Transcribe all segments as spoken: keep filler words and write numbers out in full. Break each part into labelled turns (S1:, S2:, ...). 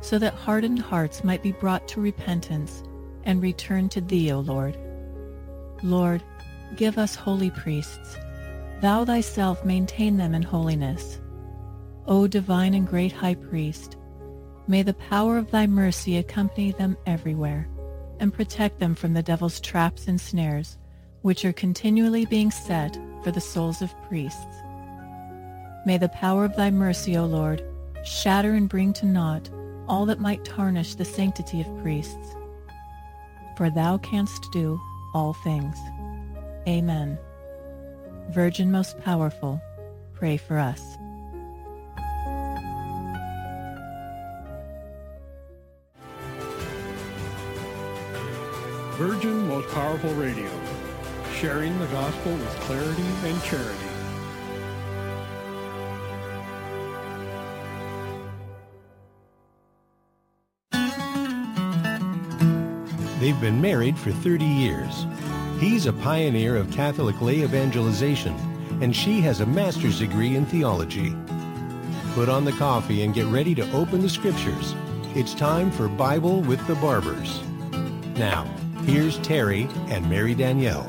S1: so that hardened hearts might be brought to repentance and return to Thee, O Lord. Lord, give us holy priests. Thou Thyself maintain them in holiness. O divine and great High Priest, may the power of Thy mercy accompany them everywhere and protect them from the devil's traps and snares, which are continually being set for the souls of priests. May the power of Thy mercy, O Lord, shatter and bring to naught all that might tarnish the sanctity of priests. For Thou canst do all things. Amen. Virgin most powerful, pray for us.
S2: Virgin Most Powerful Radio, sharing the gospel with clarity and charity.
S3: They've been married for thirty years. He's a pioneer of Catholic lay evangelization, and she has a master's degree in theology. Put on the coffee and get ready to open the scriptures. It's time for Bible with the Barbers. Now, here's Terry and Mary Danielle.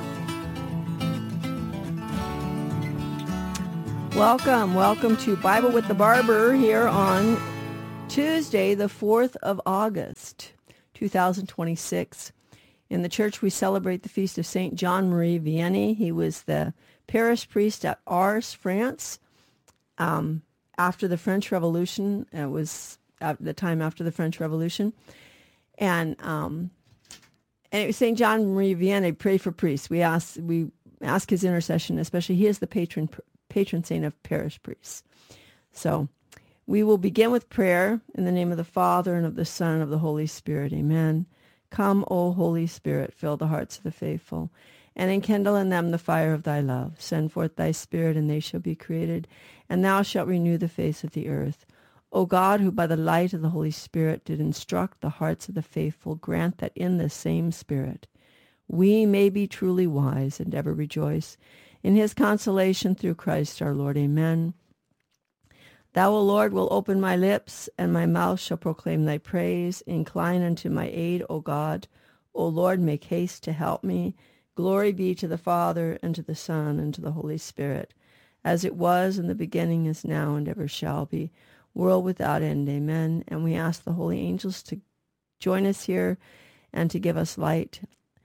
S4: Welcome, welcome to Bible with the Barber here on Tuesday, the fourth of August, two thousand twenty-six. In the church, we celebrate the feast of Saint John Marie Vianney. He was the parish priest at Ars, France. Um, after the French Revolution, it was at the time after the French Revolution. And um, and it was Saint John Marie Vianney, pray for priests. We ask, we ask his intercession, especially he is the patron patron saint of parish priests. So we will begin with prayer in the name of the Father, and of the Son, and of the Holy Spirit. Amen. Come, O Holy Spirit, fill the hearts of the faithful, and enkindle in them the fire of Thy love. Send forth Thy Spirit, and they shall be created, and Thou shalt renew the face of the earth. O God, who by the light of the Holy Spirit did instruct the hearts of the faithful, grant that in the same Spirit we may be truly wise and ever rejoice in His consolation through Christ our Lord. Amen. Thou, O Lord, will open my lips, and my mouth shall proclaim Thy praise. Incline unto my aid, O God. O Lord, make haste to help me. Glory be to the Father, and to the Son, and to the Holy Spirit, as it was in the beginning, is now, and ever shall be, world without end. Amen. And we ask the holy angels to join us here and to give us light.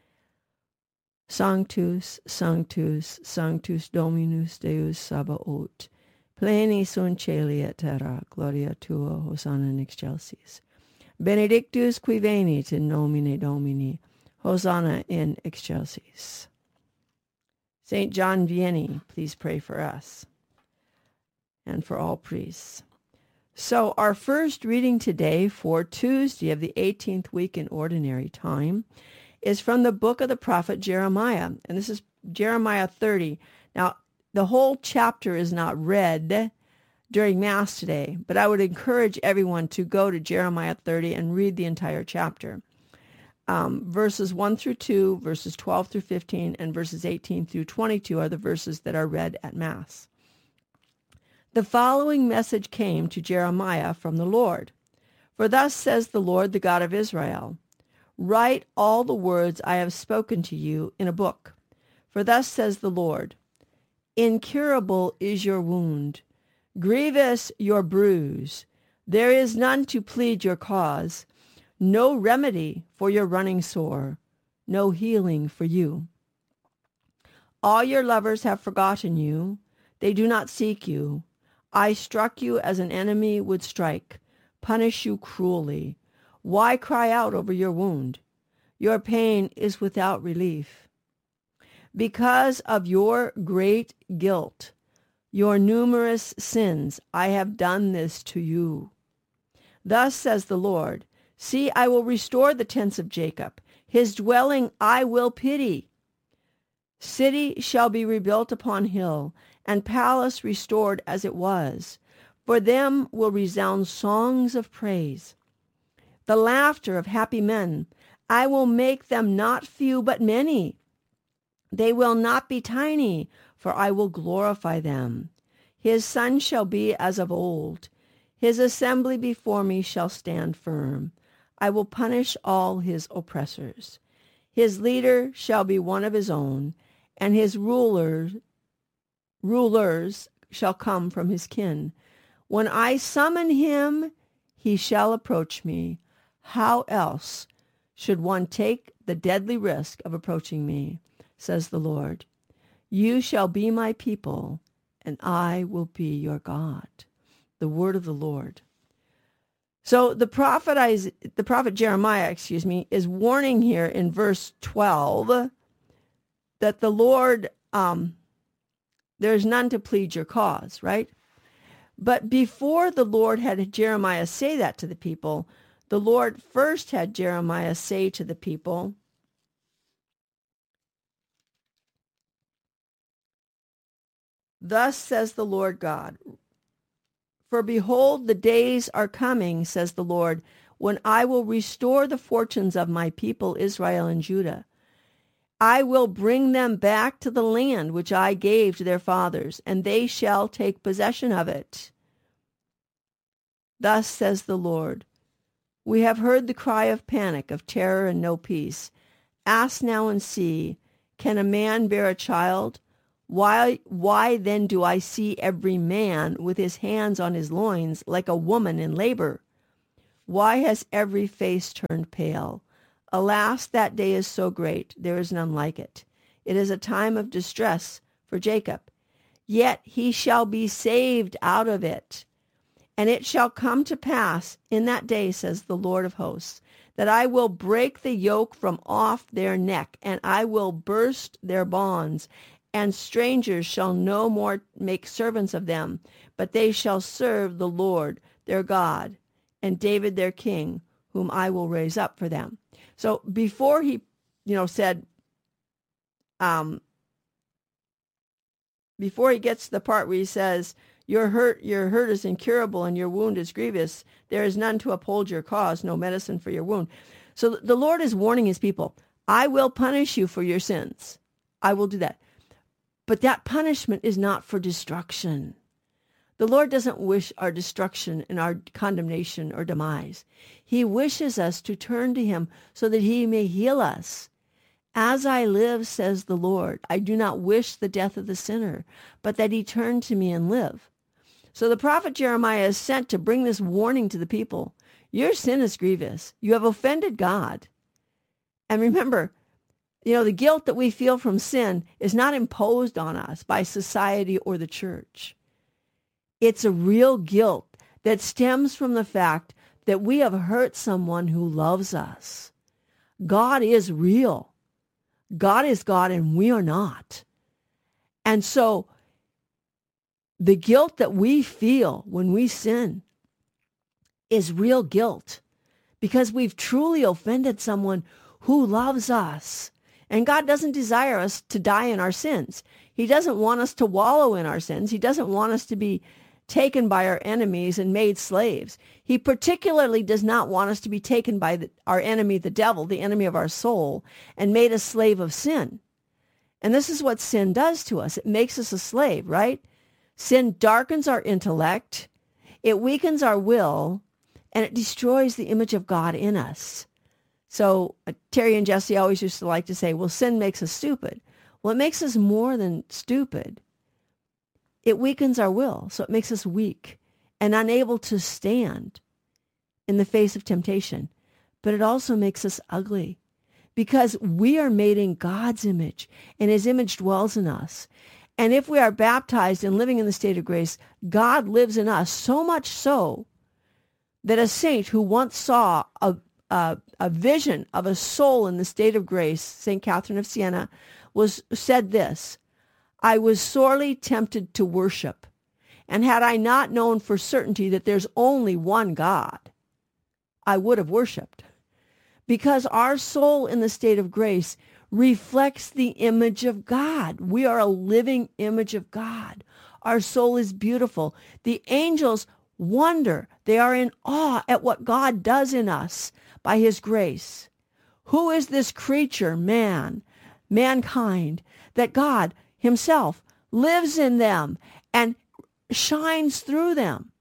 S4: Sanctus, Sanctus, Sanctus Dominus Deus Sabaoth. Pleni sunt caeli et terra, gloria tua, Hosanna in excelsis. Benedictus qui venit in nomine Domini, Hosanna in excelsis. Saint John Vianney, please pray for us and for all priests. So our first reading today for Tuesday of the eighteenth week in Ordinary Time is from the book of the prophet Jeremiah, and this is Jeremiah thirty. Now, the whole chapter is not read during Mass today, but I would encourage everyone to go to Jeremiah thirty and read the entire chapter. Um, verses one through two, verses twelve through fifteen, and verses eighteen through twenty-two are the verses that are read at Mass. The following message came to Jeremiah from the Lord. For thus says the Lord, the God of Israel, write all the words I have spoken to you in a book. For thus says the Lord, incurable is your wound, grievous your bruise. There is none to plead your cause, no remedy for your running sore, no healing for you. All your lovers have forgotten you. They do not seek you. I struck you as an enemy would strike, punish you cruelly. Why cry out over your wound? Your pain is without relief. Because of your great guilt, your numerous sins, I have done this to you. Thus says the Lord, see, I will restore the tents of Jacob. His dwelling I will pity. City shall be rebuilt upon hill, and palace restored as it was. For them will resound songs of praise. The laughter of happy men, I will make them not few but many. They will not be tiny, for I will glorify them. His son shall be as of old. His assembly before me shall stand firm. I will punish all his oppressors. His leader shall be one of his own, and his rulers, rulers shall come from his kin. When I summon him, he shall approach me. How else should one take the deadly risk of approaching me, says the Lord. You shall be my people, and I will be your God. The word of the Lord. So the prophet, Isaiah, the prophet Jeremiah, excuse me, is warning here in verse twelve that the Lord, um, there's none to plead your cause, right? But before the Lord had Jeremiah say that to the people, the Lord first had Jeremiah say to the people, thus says the Lord God, for behold, the days are coming, says the Lord, when I will restore the fortunes of my people Israel and Judah. I will bring them back to the land which I gave to their fathers, and they shall take possession of it. Thus says the Lord, we have heard the cry of panic, of terror and no peace. Ask now and see, can a man bear a child? Why, why then do I see every man with his hands on his loins like a woman in labor? Why has every face turned pale? Alas, that day is so great, there is none like it. It is a time of distress for Jacob. Yet he shall be saved out of it. And it shall come to pass in that day, says the Lord of hosts, that I will break the yoke from off their neck, and I will burst their bonds, and strangers shall no more make servants of them, but they shall serve the Lord their God, and David their king, whom I will raise up for them. So before he, you know, said, um, before he gets to the part where he says, your hurt, your hurt is incurable and your wound is grievous, there is none to uphold your cause, no medicine for your wound. So the Lord is warning his people, I will punish you for your sins. I will do that. But that punishment is not for destruction. The Lord doesn't wish our destruction and our condemnation or demise. He wishes us to turn to him so that he may heal us. As I live, says the Lord, I do not wish the death of the sinner, but that he turn to me and live. So the prophet Jeremiah is sent to bring this warning to the people. Your sin is grievous. You have offended God. And remember, you know, the guilt that we feel from sin is not imposed on us by society or the church. It's a real guilt that stems from the fact that we have hurt someone who loves us. God is real. God is God and we are not. And so the guilt that we feel when we sin is real guilt because we've truly offended someone who loves us. And God doesn't desire us to die in our sins. He doesn't want us to wallow in our sins. He doesn't want us to be taken by our enemies and made slaves. He particularly does not want us to be taken by the, our enemy, the devil, the enemy of our soul, and made a slave of sin. And this is what sin does to us. It makes us a slave, right? Sin darkens our intellect, it weakens our will, and it destroys the image of God in us. So uh, Terry and Jesse always used to like to say, well, sin makes us stupid. Well, it makes us more than stupid. It weakens our will, so it makes us weak and unable to stand in the face of temptation. But it also makes us ugly because we are made in God's image, and his image dwells in us. And if we are baptized and living in the state of grace, God lives in us, so much so that a saint who once saw a, a, a vision of a soul in the state of grace, Saint Catherine of Siena, was said this, I was sorely tempted to worship, and had I not known for certainty that there's only one God, I would have worshipped. Because our soul in the state of grace reflects the image of God. We are a living image of God. Our soul is beautiful. The angels wonder. They are in awe at what God does in us by his grace. Who is this creature, man, mankind, that God himself lives in them and shines through them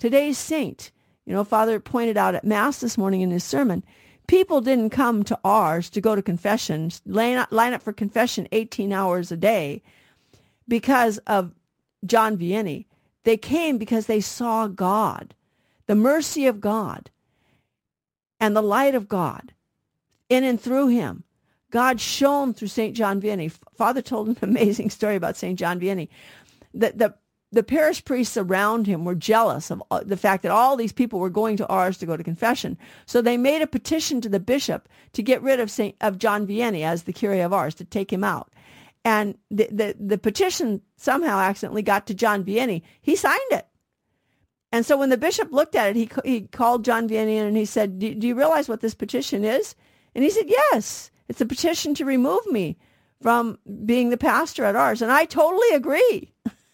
S4: Today's saint, you know, Father pointed out at Mass this morning in his sermon, people didn't come to ours to go to confession, line up, line up for confession eighteen hours a day because of John Vianney. They came because they saw God, the mercy of God, and the light of God in and through him. God shone through Saint John Vianney. Father told an amazing story about Saint John Vianney. The, the, the parish priests around him were jealous of the fact that all these people were going to ours to go to confession. So they made a petition to the bishop to get rid of Saint of John Vianney as the cure of ours, to take him out. And the, the, the petition somehow accidentally got to John Vianney. He signed it. And so when the bishop looked at it, he he called John Vianney in and he said, do, do you realize what this petition is? And he said, yes, it's a petition to remove me from being the pastor at ours. And I totally agree.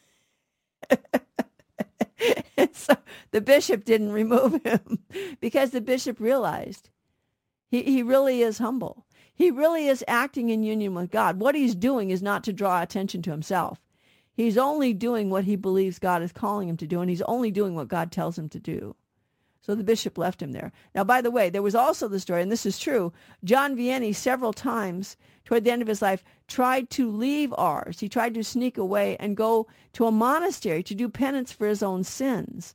S4: And so the bishop didn't remove him because the bishop realized he, he really is humble. He really is acting in union with God. What he's doing is not to draw attention to himself. He's only doing what he believes God is calling him to do, and he's only doing what God tells him to do. So the bishop left him there. Now, by the way, there was also the story, and this is true, John Vianney several times toward the end of his life tried to leave ours. He tried to sneak away and go to a monastery to do penance for his own sins.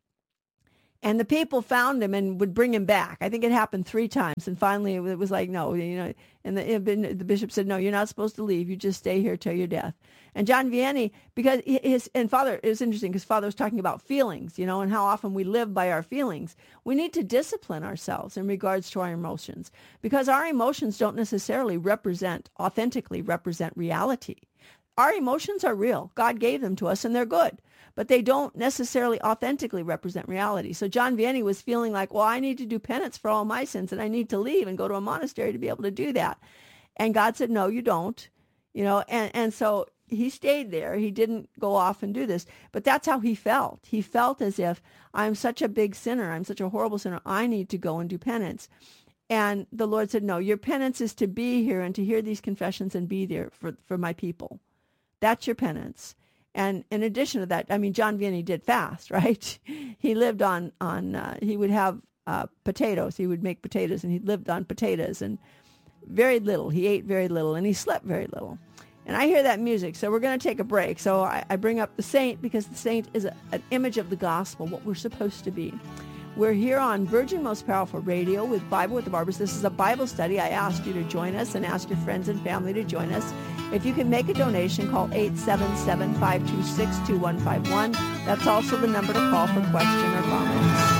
S4: And the people found him and would bring him back. I think it happened three times. And finally it was like, no, you know, and the, the bishop said, no, you're not supposed to leave. You just stay here till your death. And John Vianney, because his, and Father, it was interesting because Father was talking about feelings, you know, and how often we live by our feelings. We need to discipline ourselves in regards to our emotions, because our emotions don't necessarily represent, authentically represent reality. Our emotions are real. God gave them to us and they're good, but they don't necessarily authentically represent reality. So John Vianney was feeling like, well, I need to do penance for all my sins and I need to leave and go to a monastery to be able to do that. And God said, no, you don't, you know, and, and so he stayed there. He didn't go off and do this, but that's how he felt. He felt as if I'm such a big sinner. I'm such a horrible sinner. I need to go and do penance. And the Lord said, no, your penance is to be here and to hear these confessions and be there for, for my people. That's your penance. And in addition to that, I mean, John Vianney did fast, right? He lived on, on uh, he would have uh, potatoes. He would make potatoes, and he lived on potatoes, and very little. He ate very little, and he slept very little. And I hear that music, so we're going to take a break. So I, I bring up the saint because the saint is a, an image of the gospel, what we're supposed to be. We're here on Virgin Most Powerful Radio with Bible with the Barbers. This is a Bible study. I asked you to join us and ask your friends and family to join us. If you can make a donation, call eight seven seven, five two six, two one five one. That's also the number to call for question or comments.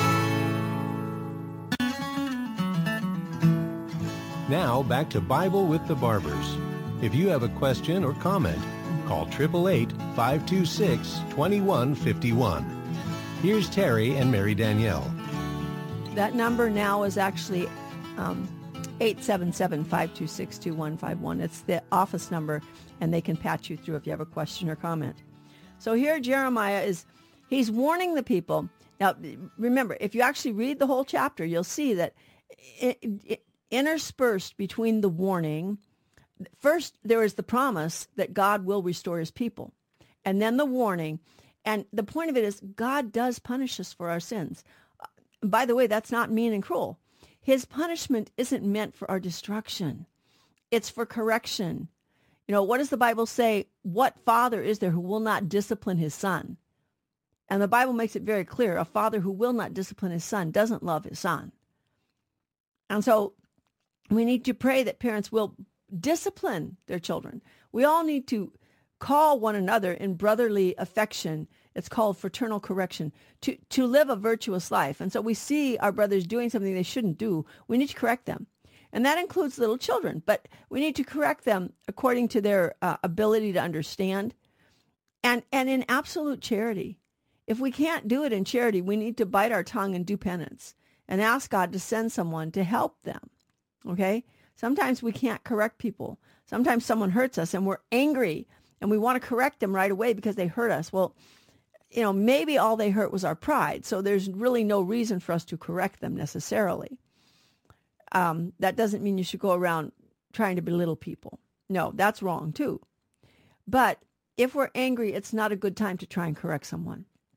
S3: Now back to Bible with the Barbers. If you have a question or comment, call eight eight eight, five two six, two one five one. Here's Terry and Mary Danielle.
S4: That number now is actually um, eight seven seven, five two six, two one five one. It's the office number, and they can patch you through if you have a question or comment. So here Jeremiah is, he's warning the people. Now, remember, if you actually read the whole chapter, you'll see that it, it, interspersed between the warning, first there is the promise that God will restore his people, and then the warning. And the point of it is God does punish us for our sins. By the way, that's not mean and cruel. His punishment isn't meant for our destruction. It's for correction. You know, what does the Bible say? What father is there who will not discipline his son? And the Bible makes it very clear. A father who will not discipline his son doesn't love his son. And so we need to pray that parents will discipline their children. We all need to call one another in brotherly affection. It's called fraternal correction, to, to live a virtuous life. And so we see our brothers doing something they shouldn't do. We need to correct them. And that includes little children, but we need to correct them according to their uh, ability to understand and, and in absolute charity. If we can't do it in charity, we need to bite our tongue and do penance and ask God to send someone to help them. Okay? Sometimes we can't correct people. Sometimes someone hurts us and we're angry and we want to correct them right away because they hurt us. Well, you know, maybe all they hurt was our pride. So there's really no reason for us to correct them necessarily. Um, that doesn't mean you should go around trying to belittle people. No, that's wrong too. But if we're angry, it's not a good time to try and correct someone.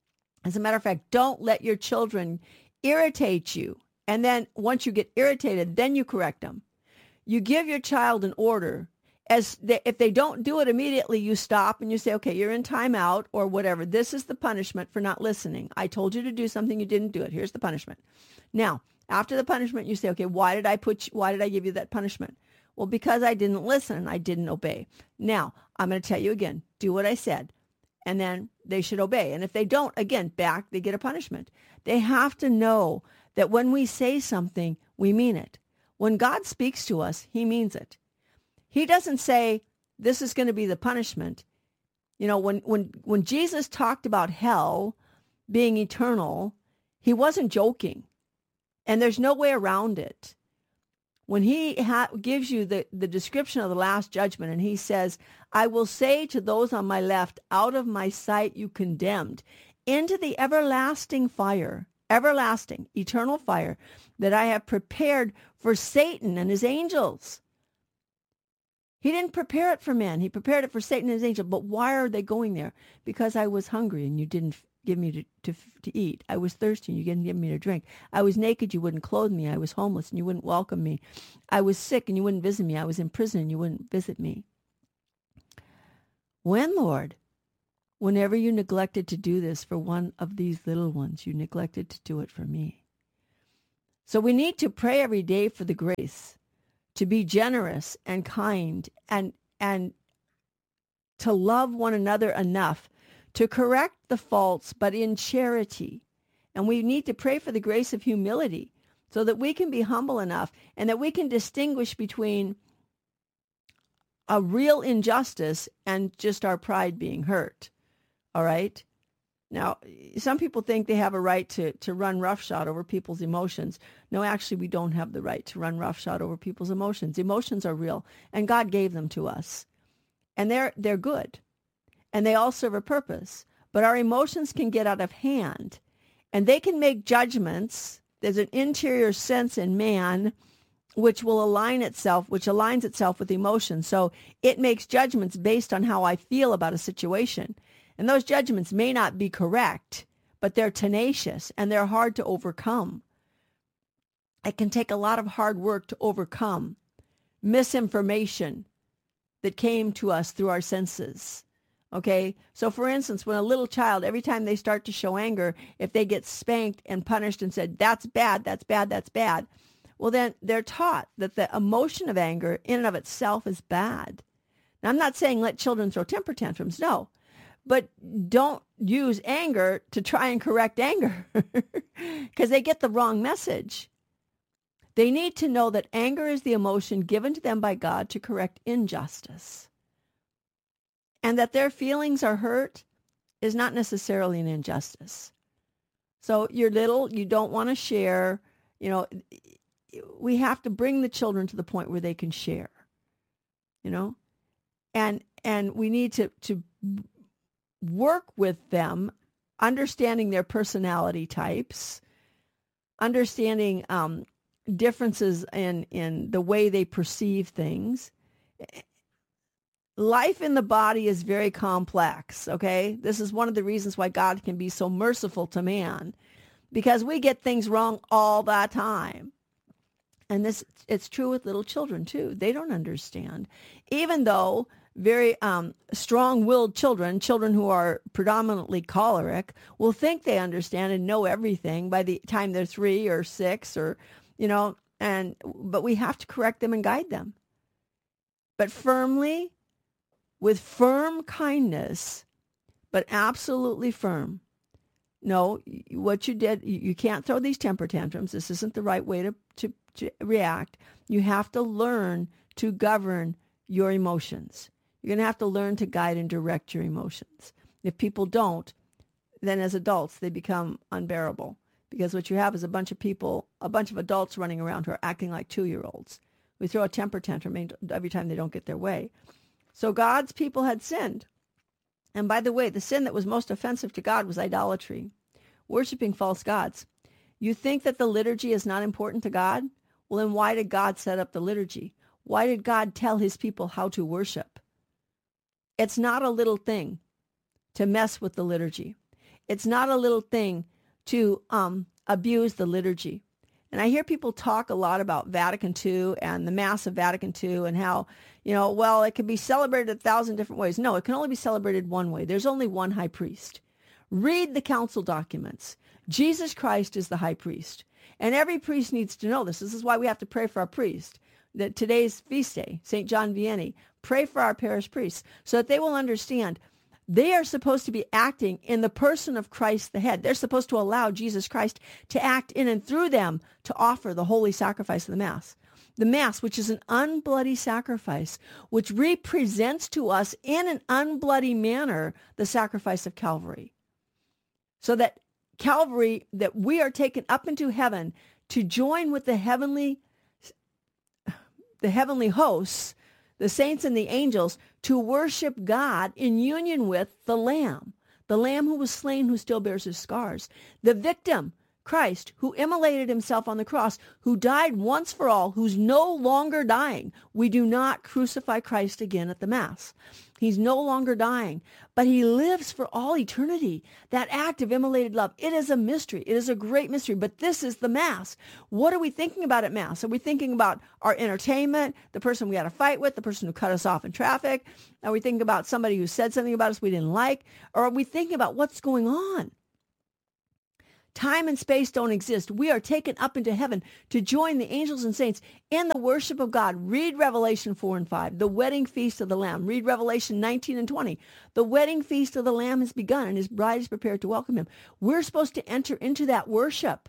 S4: As a matter of fact, don't let your children irritate you. And then once you get irritated, then you correct them. You give your child an order. As they, if they don't do it immediately, you stop and you say, okay, you're in timeout or whatever. This is the punishment for not listening. I told you to do something, you didn't do it. Here's the punishment. Now, after the punishment, you say, okay, why did I put you, why did I give you that punishment? Well, because I didn't listen and I didn't obey. Now, I'm going to tell you again, do what I said. And then they should obey. And if they don't, again, back, they get a punishment. They have to know that when we say something, we mean it. When God speaks to us, he means it. He doesn't say, this is going to be the punishment. You know, when, when, when Jesus talked about hell being eternal, he wasn't joking. And there's no way around it. When he ha- gives you the, the description of the last judgment, and he says, I will say to those on my left, out of my sight you condemned, into the everlasting fire, everlasting, eternal fire, that I have prepared for Satan and his angels. He didn't prepare it for man. He prepared it for Satan and his angels. But why are they going there? Because I was hungry and you didn't give me to, to, to eat. I was thirsty and you didn't give me to drink. I was naked, you wouldn't clothe me. I was homeless and you wouldn't welcome me. I was sick and you wouldn't visit me. I was in prison and you wouldn't visit me. When, Lord, whenever you neglected to do this for one of these little ones, you neglected to do it for me. So we need to pray every day for the grace to be generous and kind and and to love one another enough to correct the faults, but in charity. And we need to pray for the grace of humility so that we can be humble enough and that we can distinguish between a real injustice and just our pride being hurt. All right? Now, some people think they have a right to, to run roughshod over people's emotions. No, actually, we don't have the right to run roughshod over people's emotions. Emotions are real, and God gave them to us. And they're they're good. And they all serve a purpose. But our emotions can get out of hand. And they can make judgments. There's an interior sense in man which will align itself, which aligns itself with emotion. So it makes judgments based on how I feel about a situation. And those judgments may not be correct, but they're tenacious and they're hard to overcome. It can take a lot of hard work to overcome misinformation that came to us through our senses. Okay, so for instance, when a little child, every time they start to show anger, if they get spanked and punished and said, that's bad, that's bad, that's bad, well, then they're taught that the emotion of anger in and of itself is bad. Now, I'm not saying let children throw temper tantrums, no, but don't use anger to try and correct anger because they get the wrong message. They need to know that anger is the emotion given to them by God to correct injustice. And that their feelings are hurt is not necessarily an injustice. So you're little, you don't want to share, you know, we have to bring the children to the point where they can share, you know, and and we need to, to work with them, understanding their personality types, understanding um, differences in, in the way they perceive things. Life in the body is very complex, okay? This is one of the reasons why God can be so merciful to man, because we get things wrong all the time. And this it's true with little children, too. They don't understand. Even though very um, strong-willed children, children who are predominantly choleric, will think they understand and know everything by the time they're three or six or, you know, and but we have to correct them and guide them. But firmly, with firm kindness, but absolutely firm. No, what you did, you can't throw these temper tantrums. This isn't the right way to, to, to react. You have to learn to govern your emotions. You're going to have to learn to guide and direct your emotions. If people don't, then as adults, they become unbearable. Because what you have is a bunch of people, a bunch of adults running around who are acting like two-year-olds. We throw a temper tantrum every time they don't get their way. So God's people had sinned. And by the way, the sin that was most offensive to God was idolatry, worshiping false gods. You think that the liturgy is not important to God? Well, then why did God set up the liturgy? Why did God tell his people how to worship? It's not a little thing to mess with the liturgy. It's not a little thing to um, abuse the liturgy. And I hear people talk a lot about Vatican Two and the Mass of Vatican Two and how, you know, well, it can be celebrated a thousand different ways. No, it can only be celebrated one way. There's only one high priest. Read the council documents. Jesus Christ is the high priest. And every priest needs to know this. This is why we have to pray for our priest. That today's feast day, Saint John Vianney, pray for our parish priests so that they will understand they are supposed to be acting in the person of Christ the head. They're supposed to allow Jesus Christ to act in and through them to offer the holy sacrifice of the Mass. The Mass, which is an unbloody sacrifice, which represents to us in an unbloody manner the sacrifice of Calvary. So that Calvary, that we are taken up into heaven to join with the heavenly, the heavenly hosts, the saints and the angels, to worship God in union with the Lamb, the Lamb who was slain, who still bears his scars, the victim, Christ, who immolated himself on the cross, who died once for all, who's no longer dying. We do not crucify Christ again at the Mass. He's no longer dying, but he lives for all eternity. That act of immolated love, it is a mystery. It is a great mystery, but this is the Mass. What are we thinking about at Mass? Are we thinking about our entertainment, the person we had a fight with, the person who cut us off in traffic? Are we thinking about somebody who said something about us we didn't like? Or are we thinking about what's going on? Time and space don't exist. We are taken up into heaven to join the angels and saints in the worship of God. Read Revelation four and five, the wedding feast of the Lamb. Read Revelation nineteen and twenty. The wedding feast of the Lamb has begun and his bride is prepared to welcome him. We're supposed to enter into that worship.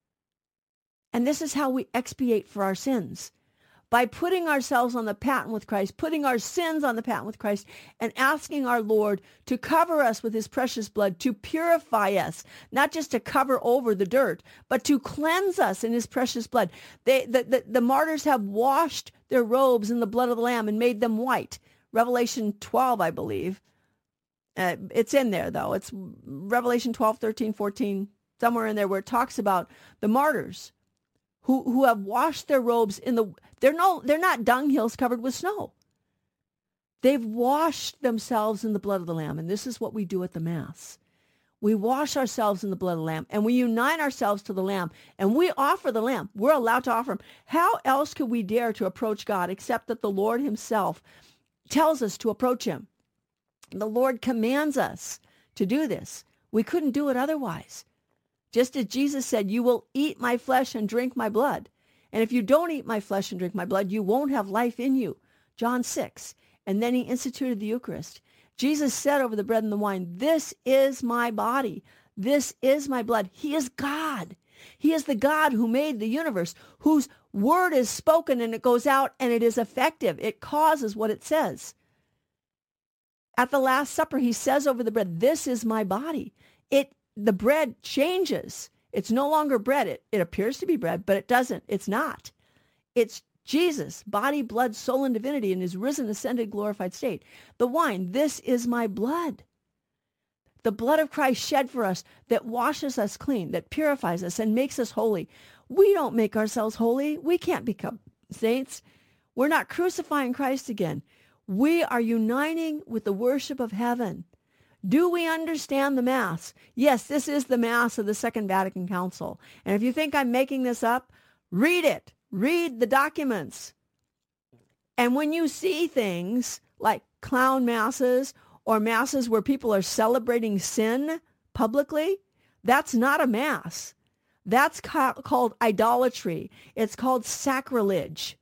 S4: And this is how we expiate for our sins. By putting ourselves on the patent with Christ, putting our sins on the patent with Christ, and asking our Lord to cover us with his precious blood, to purify us, not just to cover over the dirt, but to cleanse us in his precious blood. They, the, the, the martyrs have washed their robes in the blood of the Lamb and made them white. Revelation twelve, I believe. Uh, it's in there, though. It's Revelation twelve, thirteen, fourteen, somewhere in there where it talks about the martyrs who who have washed their robes in the, they're no, they're not dung hills covered with snow. They've washed themselves in the blood of the Lamb. And this is what we do at the Mass. We wash ourselves in the blood of the Lamb and we unite ourselves to the Lamb and we offer the Lamb. We're allowed to offer him. How else could we dare to approach God except that the Lord himself tells us to approach him? The Lord commands us to do this. We couldn't do it otherwise. Just as Jesus said, you will eat my flesh and drink my blood. And if you don't eat my flesh and drink my blood, you won't have life in you. John six. And then he instituted the Eucharist. Jesus said over the bread and the wine, this is my body. This is my blood. He is God. He is the God who made the universe, whose word is spoken and it goes out and it is effective. It causes what it says. At the Last Supper, he says over the bread, this is my body. It The bread changes. It's no longer bread. It, it appears to be bread, but it doesn't. It's not. It's Jesus, body, blood, soul, and divinity in his risen, ascended, glorified state. The wine, this is my blood. The blood of Christ shed for us that washes us clean, that purifies us and makes us holy. We don't make ourselves holy. We can't become saints. We're not crucifying Christ again. We are uniting with the worship of heaven. Do we understand the Mass? Yes, this is the Mass of the Second Vatican Council. And if you think I'm making this up, read it. Read the documents. And when you see things like clown masses or masses where people are celebrating sin publicly, that's not a Mass. That's ca- called idolatry. It's called sacrilege.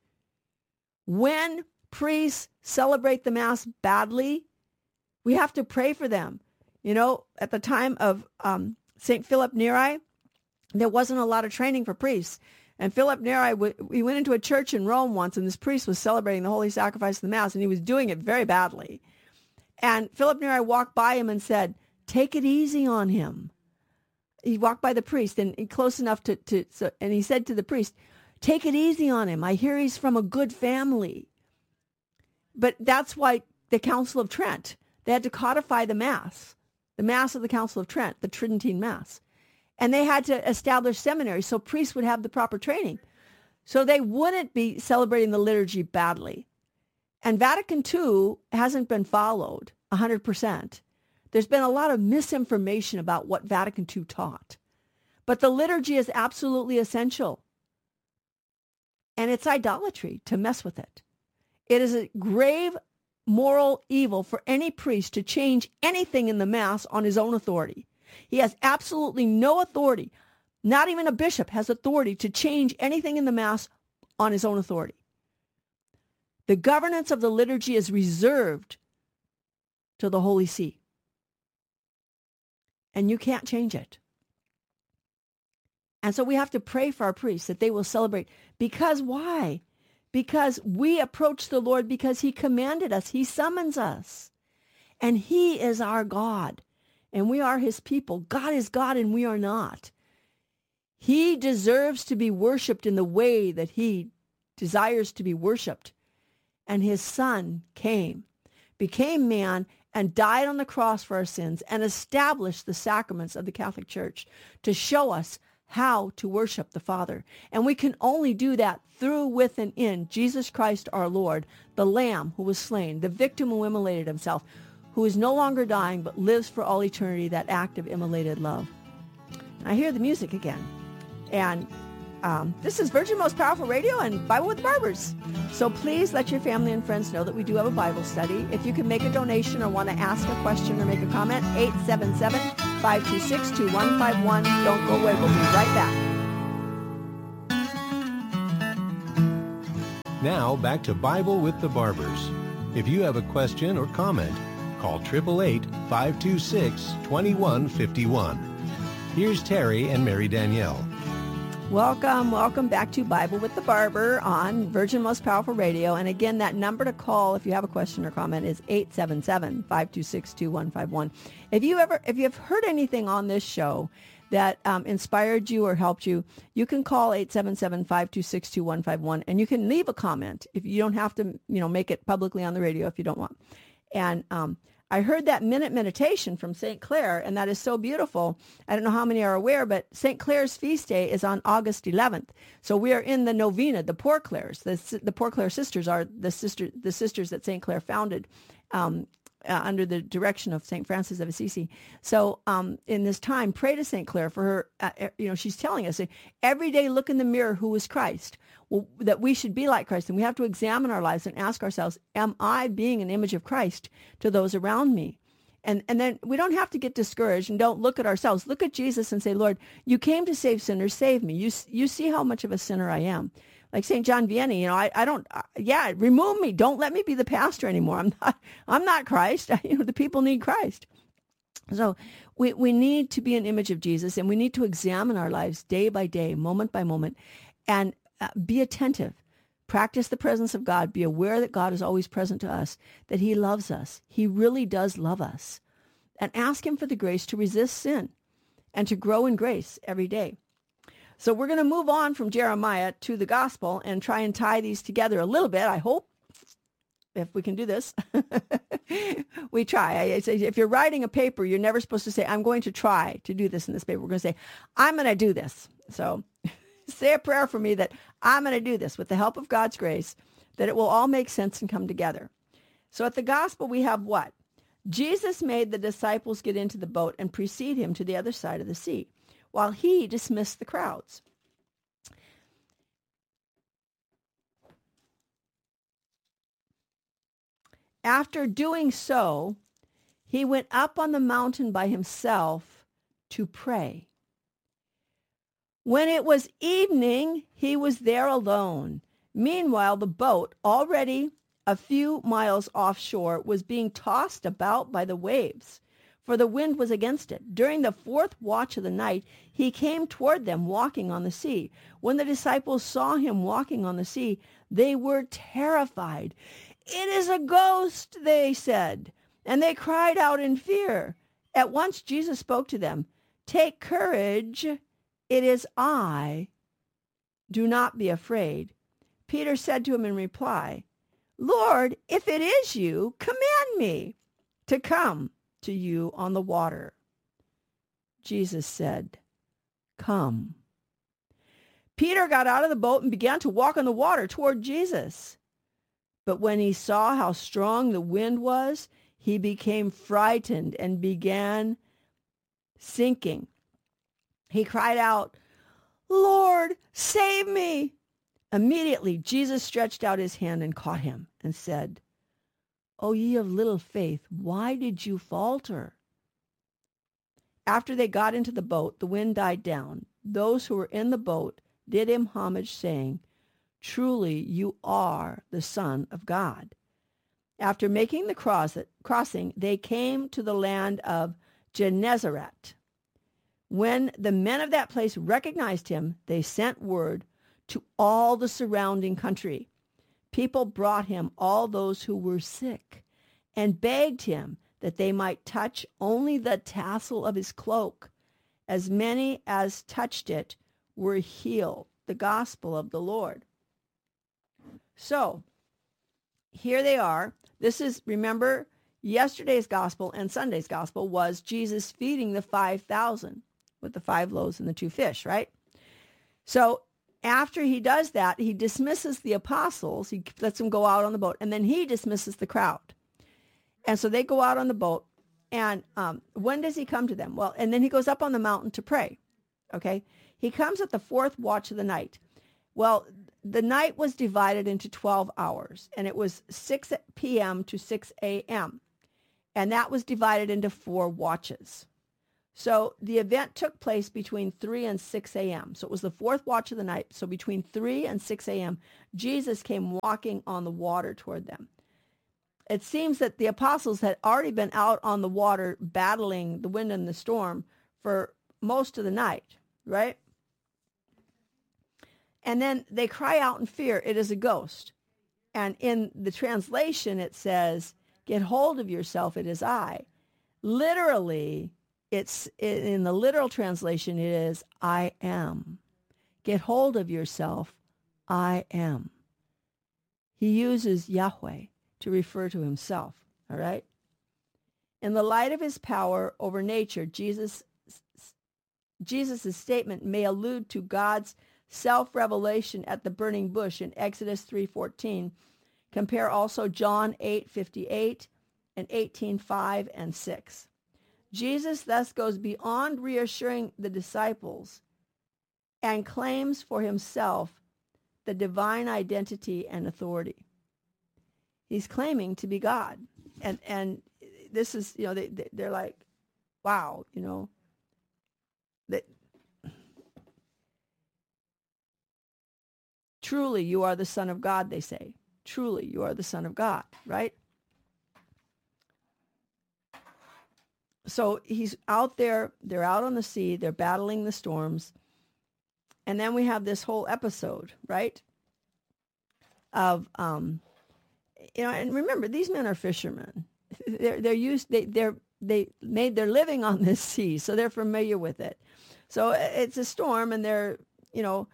S4: When priests celebrate the Mass badly, we have to pray for them. You know, at the time of um, Saint Philip Neri, there wasn't a lot of training for priests. And Philip Neri, w- we went into a church in Rome once, and this priest was celebrating the Holy Sacrifice of the Mass, and he was doing it very badly. And Philip Neri walked by him and said, take it easy on him. He walked by the priest, and, and close enough to, to so, and he said to the priest, take it easy on him. I hear he's from a good family. But that's why the Council of Trent, they had to codify the Mass, the Mass of the Council of Trent, the Tridentine Mass. And they had to establish seminaries so priests would have the proper training. So they wouldn't be celebrating the liturgy badly. And Vatican Two hasn't been followed one hundred percent. There's been a lot of misinformation about what Vatican Two taught. But the liturgy is absolutely essential. And it's idolatry to mess with it. It is a grave moral evil for any priest to change anything in the Mass on his own authority. He has absolutely no authority. Not even a bishop has authority to change anything in the Mass on his own authority. The governance of the liturgy is reserved to the Holy See. And you can't change it. And so we have to pray for our priests that they will celebrate. Because why? Because we approach the Lord because he commanded us. He summons us. And he is our God. And we are his people. God is God and we are not. He deserves to be worshiped in the way that he desires to be worshiped. And his son came, became man, and died on the cross for our sins and established the sacraments of the Catholic Church to show us how to worship the Father. And we can only do that through, with, and in Jesus Christ our Lord, the Lamb who was slain, the victim who immolated himself, who is no longer dying but lives for all eternity, that act of immolated love. And I hear the music again. And um, this is Virgin Most Powerful Radio and Bible with the Barbers. So please let your family and friends know that we do have a Bible study. If you can make a donation or want to ask a question or make a comment, eight seven seven, five two six, two one five one. Don't go away. We'll be right back.
S3: Now back to Bible with the Barbers. If you have a question or comment, call eight eight eight, five two six, two one five one. Here's Terry and Mary Danielle.
S4: Welcome, welcome back to Bible with the Barber on Virgin Most Powerful Radio. And again, that number to call if you have a question or comment is eight seven seven, five two six, two one five one. If you ever, if you've heard anything on this show that um, inspired you or helped you, you can call eight seven seven, five two six, two one five one, and you can leave a comment. If you don't have to, you know, make it publicly on the radio if you don't want. And um, I heard that minute meditation from Saint Clare, and that is so beautiful. I don't know how many are aware, but Saint Clare's feast day is on August eleventh. So we are in the novena, the Poor Clares. The, the Poor Clare sisters are the sister, the sisters that Saint Clare founded um, uh, under the direction of Saint Francis of Assisi. So um, in this time, pray to Saint Clare for her. Uh, you know, she's telling us every day, look in the mirror, who is Christ? Well, that we should be like Christ, and we have to examine our lives and ask ourselves, am I being an image of Christ to those around me? And and then we don't have to get discouraged and don't look at ourselves. Look at Jesus and say, Lord, you came to save sinners, save me. You you see how much of a sinner I am. Like Saint John Vianney, you know, I, I don't, uh, yeah, remove me. Don't let me be the pastor anymore. I'm not, I'm not Christ. You know, the people need Christ. So we, we need to be an image of Jesus, and we need to examine our lives day by day, moment by moment, and uh, be attentive. Practice the presence of God. Be aware that God is always present to us, that he loves us. He really does love us. And ask him for the grace to resist sin and to grow in grace every day. So we're going to move on from Jeremiah to the gospel and try and tie these together a little bit, I hope, if we can do this. We try. I say, if you're writing a paper, you're never supposed to say, I'm going to try to do this in this paper. We're going to say, I'm going to do this. So say a prayer for me that I'm going to do this with the help of God's grace, that it will all make sense and come together. So at the gospel, we have what? Jesus made the disciples get into the boat and precede him to the other side of the sea, while he dismissed the crowds. After doing so, he went up on the mountain by himself to pray. When it was evening, he was there alone. Meanwhile, the boat, already a few miles offshore, was being tossed about by the waves, for the wind was against it. During the fourth watch of the night, he came toward them walking on the sea. When the disciples saw him walking on the sea, they were terrified. It is a ghost, they said, and they cried out in fear. At once Jesus spoke to them. Take courage, it is I. Do not be afraid. Peter said to him in reply, Lord, if it is you, command me to come to you on the water. Jesus said, come. Peter got out of the boat and began to walk on the water toward Jesus. But when he saw how strong the wind was, he became frightened and began sinking. He cried out, "Lord, save me!" Immediately, Jesus stretched out his hand and caught him and said, "O ye of little faith, why did you falter?" After they got into the boat, the wind died down. Those who were in the boat did him homage, saying, "Truly you are the Son of God." After making the cross, crossing, they came to the land of Gennesaret. When the men of that place recognized him, they sent word to all the surrounding country. People brought him all those who were sick and begged him that they might touch only the tassel of his cloak. As many as touched it were healed. The gospel of the Lord. So, here they are. This is, remember, yesterday's gospel and Sunday's gospel was Jesus feeding the five thousand with the five loaves and the two fish, right? So, after he does that, he dismisses the apostles. He lets them go out on the boat, and then he dismisses the crowd. And so they go out on the boat, and um, when does he come to them? Well, and then he goes up on the mountain to pray, okay? He comes at the fourth watch of the night. Well, the night was divided into twelve hours, and it was six p.m. to six a.m., and that was divided into four watches. So the event took place between three and six a.m. So it was the fourth watch of the night. So between three and six a.m., Jesus came walking on the water toward them. It seems that the apostles had already been out on the water battling the wind and the storm for most of the night, right? And then they cry out in fear, "It is a ghost." And in the translation, it says, "Get hold of yourself, it is I." Literally, it's in the literal translation, it is, "I am." Get hold of yourself, I am. He uses Yahweh to refer to himself, all right? In the light of his power over nature, Jesus, Jesus' statement may allude to God's self-revelation at the burning bush in Exodus three fourteen. Compare also John eight fifty-eight and eighteen five and six. Jesus thus goes beyond reassuring the disciples and claims for himself the divine identity and authority. He's claiming to be God. And and this is, you know, they, they're like, wow, you know, that truly you are the Son of God, they say. Truly you are the Son of God, right? So he's out there, they're out on the sea, they're battling the storms. And then we have this whole episode, right? Of, um, you know, and remember, these men are fishermen. They're, they're used, they, they're, they made their living on this sea, so they're familiar with it. So it's a storm, and they're, you know,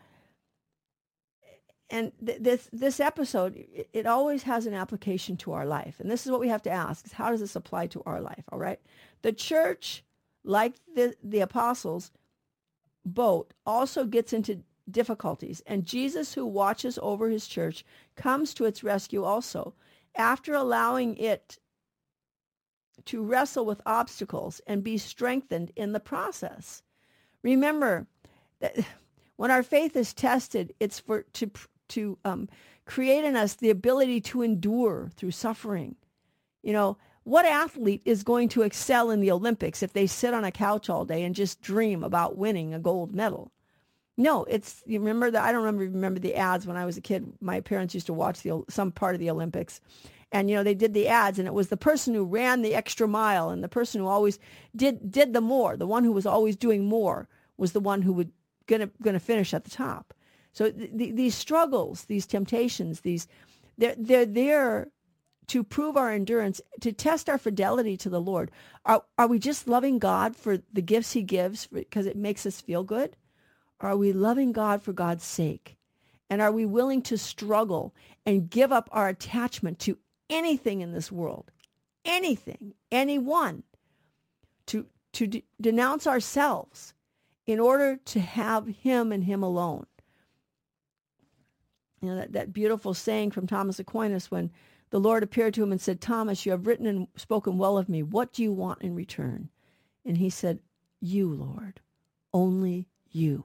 S4: and th- this this episode, it, it always has an application to our life. And this is what we have to ask, is how does this apply to our life, all right? The church, like the, the apostles' boat, also gets into difficulties. And Jesus, who watches over his church, comes to its rescue also, after allowing it to wrestle with obstacles and be strengthened in the process. Remember that when our faith is tested, it's for to to um, create in us the ability to endure through suffering. You know, what athlete is going to excel in the Olympics if they sit on a couch all day and just dream about winning a gold medal? No, it's, you remember that, I don't remember remember the ads when I was a kid. My parents used to watch the some part of the Olympics. And, you know, they did the ads, and it was the person who ran the extra mile, and the person who always did did the more, the one who was always doing more, was the one who would gonna gonna finish at the top. So th- th- these struggles, these temptations, these they're they're there to prove our endurance, to test our fidelity to the Lord. Are are we just loving God for the gifts he gives because it makes us feel good? Or are we loving God for God's sake? And are we willing to struggle and give up our attachment to anything in this world, anything, anyone, to to de- denounce ourselves in order to have him and him alone? You know, that, that beautiful saying from Thomas Aquinas, when the Lord appeared to him and said, Thomas, you have written and spoken well of me. What do you want in return? And he said, you, Lord, only you.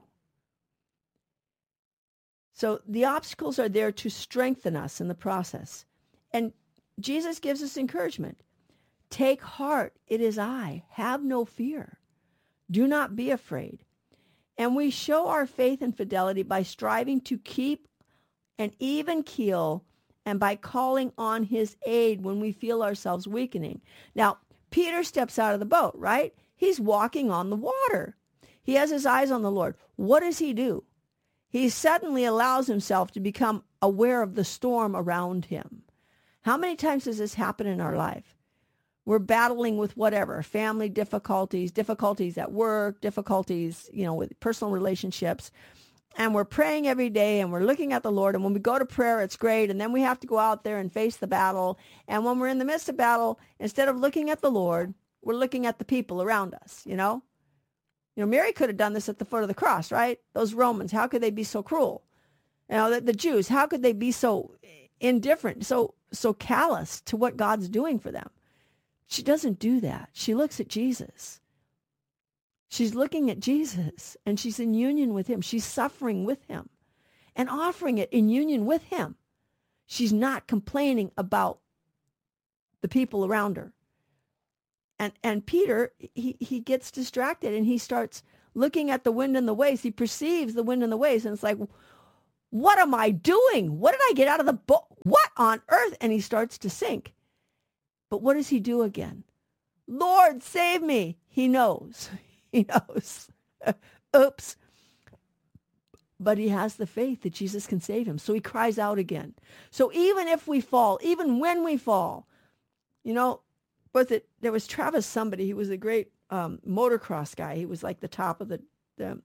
S4: So the obstacles are there to strengthen us in the process. And Jesus gives us encouragement. Take heart, it is I. Have no fear. Do not be afraid. And we show our faith and fidelity by striving to keep an even keel and by calling on his aid when we feel ourselves weakening. Now, Peter steps out of the boat, right? He's walking on the water. He has his eyes on the Lord. What does he do? He suddenly allows himself to become aware of the storm around him. How many times does this happen in our life? We're battling with whatever, family difficulties, difficulties at work, difficulties, you know, with personal relationships. And we're praying every day and we're looking at the Lord. And when we go to prayer, it's great. And then we have to go out there and face the battle. And when we're in the midst of battle, instead of looking at the Lord, we're looking at the people around us, you know? You know, Mary could have done this at the foot of the cross, right? Those Romans, how could they be so cruel? You know, the, the Jews, how could they be so indifferent, so so callous to what God's doing for them? She doesn't do that. She looks at Jesus. She's looking at Jesus, and she's in union with him. She's suffering with him and offering it in union with him. She's not complaining about the people around her. And and Peter, he, he gets distracted, and he starts looking at the wind and the waves. He perceives the wind and the waves, and it's like, what am I doing? What did I get out of the boat? What on earth? And he starts to sink. But what does he do again? Lord, save me. He knows. He knows. Oops. But he has the faith that Jesus can save him. So he cries out again. So even if we fall, even when we fall, you know, was it, there was Travis somebody, he was a great um, motocross guy. He was like the top of the, the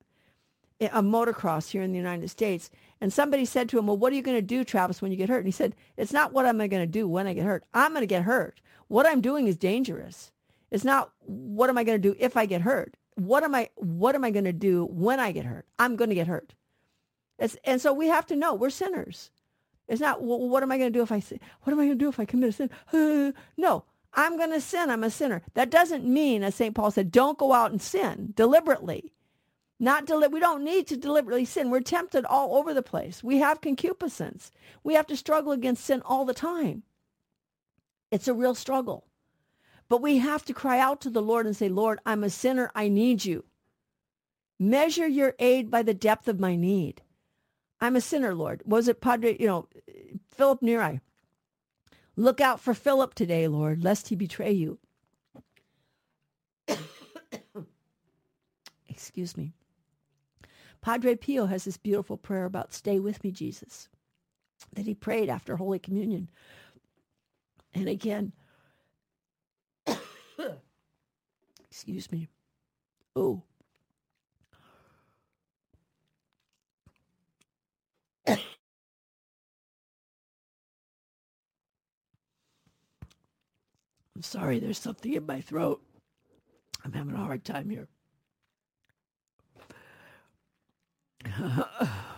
S4: a motocross here in the United States. And somebody said to him, well, what are you going to do, Travis, when you get hurt? And he said, it's not what am I going to do when I get hurt. I'm going to get hurt. What I'm doing is dangerous. It's not what am I going to do if I get hurt. What am I, what am I going to do when I get hurt? I'm going to get hurt. It's, and so we have to know we're sinners. It's not, well, what am I going to do if I sin? What am I going to do if I commit a sin? Uh, no, I'm going to sin. I'm a sinner. That doesn't mean, as Saint Paul said, don't go out and sin deliberately. Not deli- we don't need to deliberately sin. We're tempted all over the place. We have concupiscence. We have to struggle against sin all the time. It's a real struggle. But we have to cry out to the Lord and say, Lord, I'm a sinner. I need you. Measure your aid by the depth of my need. I'm a sinner, Lord. Was it Padre, you know, Philip Neri? Look out for Philip today, Lord, lest he betray you. Excuse me. Padre Pio has this beautiful prayer about stay with me, Jesus, that he prayed after Holy Communion. And again, excuse me. Oh. I'm sorry, there's something in my throat. I'm having a hard time here.